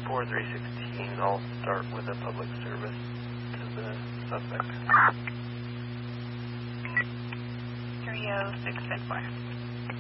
10-4, 316. I'll start with a public service to the suspect. 306-10-4.